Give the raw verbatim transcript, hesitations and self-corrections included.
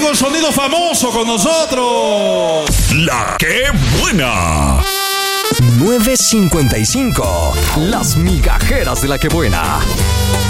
amigo el sonido famoso con nosotros. La que buena. nueve cincuenta y cinco. Las migajeras de la que buena.